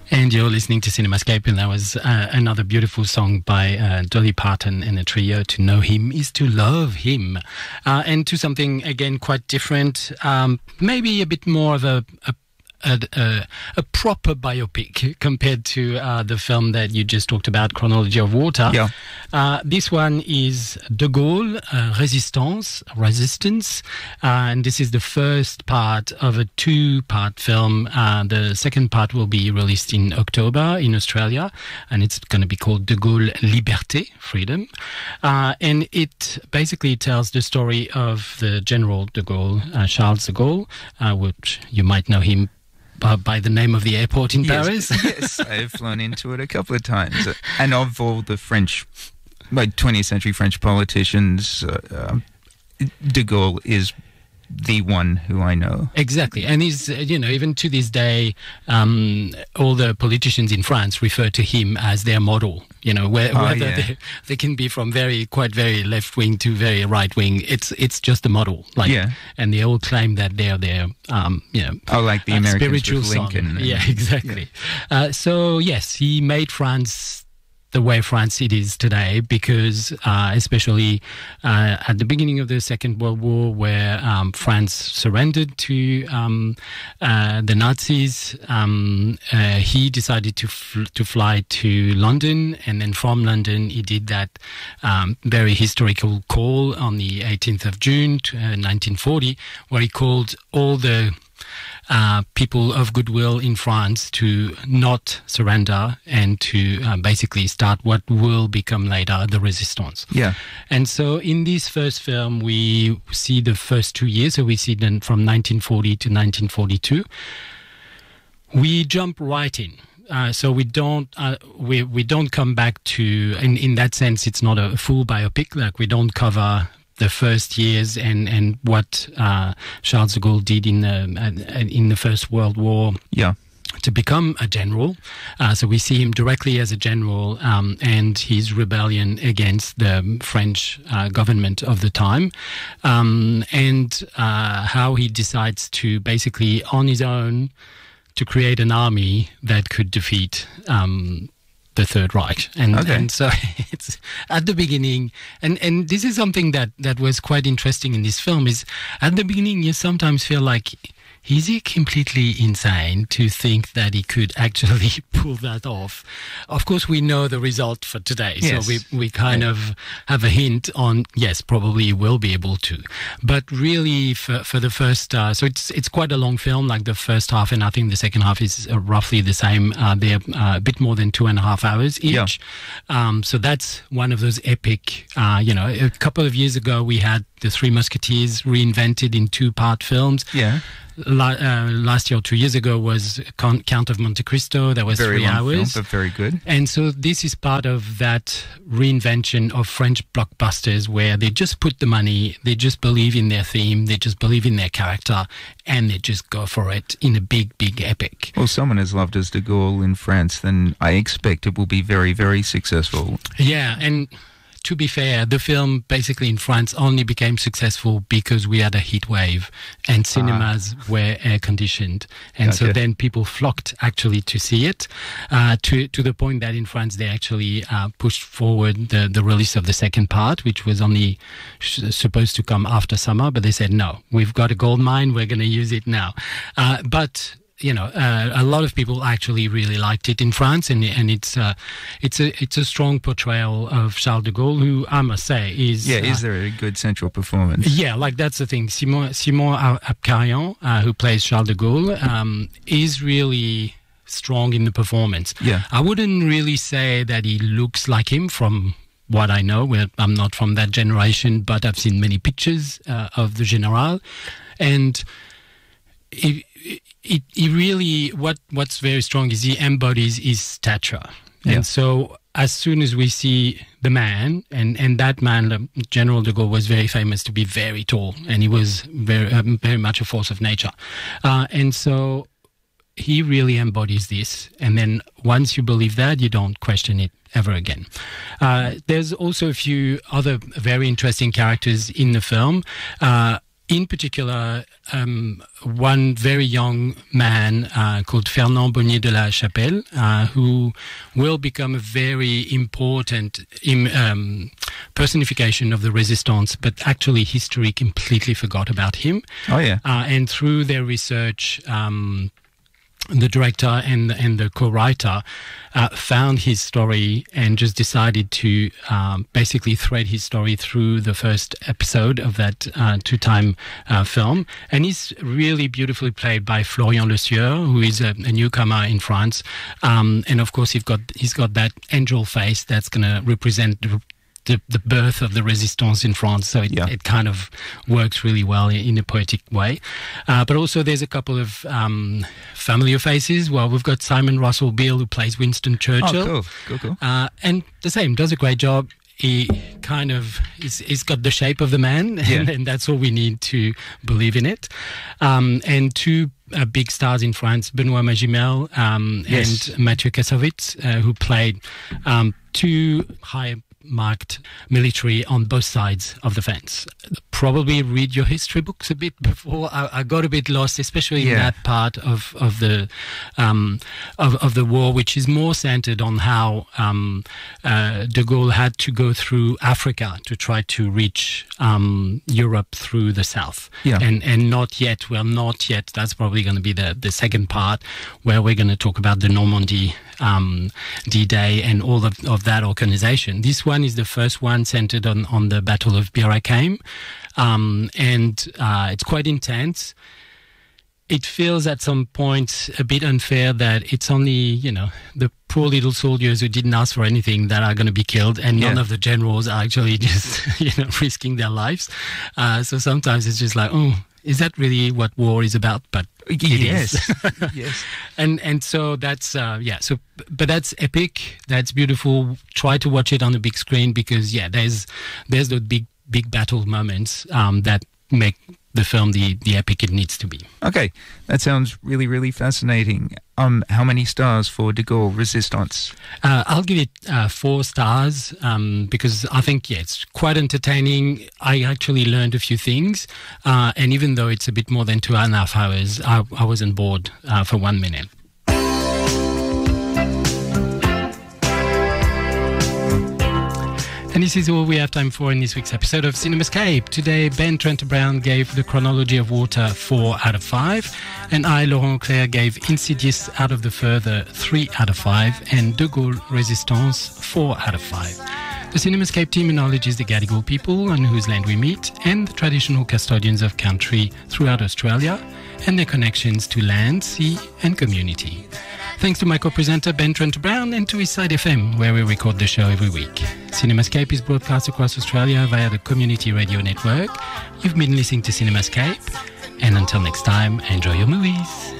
And you're listening to Cinemascape, and that was another beautiful song by Dolly Parton and the trio. To know him is to love him. And to something, again, quite different, maybe a bit more of a proper biopic compared to the film that you just talked about, Chronology of Water. Yeah. This one is De Gaulle, Resistance, and this is the first part of a two-part film. The second part will be released in October in Australia, and it's going to be called De Gaulle, Liberté, Freedom. And it basically tells the story of the General de Gaulle, Charles de Gaulle, which you might know him by the name of the airport in Paris. Yes, I have flown into it a couple of times. And of all the French, 20th century French politicians, de Gaulle is the one who I know. Exactly. And he's, even to this day, all the politicians in France refer to him as their model. Whether they can be from quite very left wing to very right wing, it's just a model. And they all claim that they're their, like the Americans spiritual with Lincoln. Yeah, exactly. Yeah. So yes, he made France the way France it is today, because especially at the beginning of the Second World War, where France surrendered to the Nazis, he decided to fly to London, and then from London he did that very historical call on the 18th of June 1940, where he called all the people of goodwill in France to not surrender and to basically start what will become later the Resistance. Yeah. And so in this first film, we see the first 2 years. So we see them from 1940 to 1942. We jump right in. So we don't come back to, in that sense, it's not a full biopic. Like, we don't cover the first years and what Charles de Gaulle did in the First World War. Yeah. To become a general. So we see him directly as a general and his rebellion against the French government of the time, and how he decides to basically, on his own, to create an army that could defeat the Third Reich. And so it's at the beginning, and this is something that was quite interesting in this film, is at the beginning you sometimes feel like, is he completely insane to think that he could actually pull that off? Of course, we know the result for today. Yes. So we kind of have a hint on, yes, probably he will be able to. But really, for the first... so it's quite a long film, like the first half, and I think the second half is roughly the same. They're a bit more than 2.5 hours each. Yeah. So that's one of those epic... a couple of years ago, we had The Three Musketeers reinvented in 2-part films. Yeah. Last year or 2 years ago was Count of Monte Cristo. That was very 3 hours. Film, but very good. And so this is part of that reinvention of French blockbusters, where they just put the money, they just believe in their theme, they just believe in their character, and they just go for it in a big, big epic. Well, someone as loved as de Gaulle in France, then I expect it will be very, very successful. Yeah, and... to be fair, the film basically in France only became successful because we had a heat wave and cinemas were air-conditioned. And so then people flocked actually to see it, to the point that in France they actually pushed forward the release of the second part, which was only supposed to come after summer. But they said, no, we've got a gold mine, we're going to use it now. But... a lot of people actually really liked it in France, and it's a strong portrayal of Charles de Gaulle, who I must say is... Yeah, is there a good central performance? Yeah, like that's the thing. Simon Abkarian, who plays Charles de Gaulle, is really strong in the performance. Yeah. I wouldn't really say that he looks like him from... what I know. I'm not from that generation, but I've seen many pictures of the General, and he really, what's very strong is he embodies his stature. Yeah. And so as soon as we see the man, and that man, General de Gaulle, was very famous to be very tall, and he was very much a force of nature. And so he really embodies this. And then once you believe that, you don't question it ever again. There's also a few other very interesting characters in the film. in particular, one very young man called Fernand Bonnier de la Chapelle, who will become a very important personification of the resistance, but actually history completely forgot about him. Oh, yeah. And through their research, the director and the co-writer found his story and just decided to basically thread his story through the first episode of that two-time film. And he's really beautifully played by Florian Lesieur, who is a newcomer in France. And of course, he's got that angel face that's going to represent the birth of the resistance in France, so it kind of works really well in a poetic way. But also there's a couple of familiar faces. Well, we've got Simon Russell Beale, who plays Winston Churchill. Oh, cool. And the same, does a great job. He kind of, he's got the shape of the man, and that's all we need to believe in it. And two big stars in France, Benoît Magimel and Mathieu Kassovitz, who played two high-marked military on both sides of the fence. Probably read your history books a bit before. I got a bit lost, especially in that part of the war, which is more centered on how de Gaulle had to go through Africa to try to reach Europe through the south. And not yet. That's probably going to be the second part, where we're going to talk about the Normandy D-Day and all of that organization. This one is the first one centered on the Battle of Bir Hakeim. And it's quite intense. It feels at some point a bit unfair that it's only, the poor little soldiers who didn't ask for anything that are going to be killed, and none of the generals are actually just, risking their lives. So sometimes it's just like, oh, is that really what war is about? But it is. Yes. And so that's, but that's epic. That's beautiful. Try to watch it on a big screen because, there's the big battle moments that make the film the epic it needs to be. Okay, that sounds really, really fascinating. How many stars for De Gaulle Resistance? I'll give it 4 stars because I think, it's quite entertaining. I actually learned a few things, and even though it's a bit more than 2.5 hours, I wasn't bored for 1 minute. And this is all we have time for in this week's episode of CinemaScape. Today, Ben Trent Brown gave The Chronology of Water 4 out of 5, and I, Laurent Clair, gave Insidious Out of the Further 3 out of 5, and De Gaulle Resistance 4 out of 5. The CinemaScape team acknowledges the Gadigal people on whose land we meet, and the traditional custodians of country throughout Australia, and their connections to land, sea, and community. Thanks to my co-presenter Ben Trent Brown and to Eastside FM, where we record the show every week. CinemaScape is broadcast across Australia via the Community Radio Network. You've been listening to CinemaScape, and until next time, enjoy your movies.